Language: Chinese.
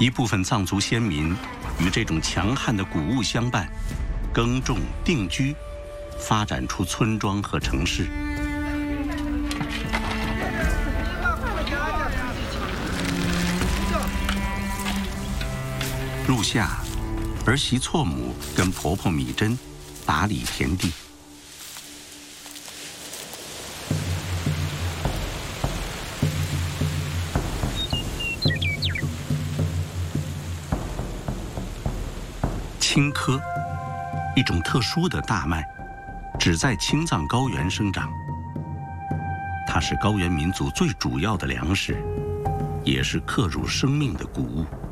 一部分藏族先民与这种强悍的谷物相伴，耕种定居，发展出村庄和城市。入夏，儿媳错母跟婆婆米珍打理田地。青稞，一种特殊的大麦，只在青藏高原生长。它是高原民族最主要的粮食，也是刻入生命的谷物。